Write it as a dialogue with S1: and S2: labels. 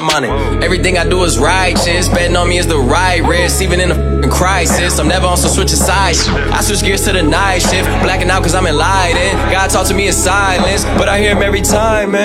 S1: money. Everything I do is righteous. Betting on me is the right risk. Even in a crisis, I'm never on some switching sides. I switch gears to the night shift. Blacking out cause I'm enlightened. God talk to me in silence, but I hear him every time, man.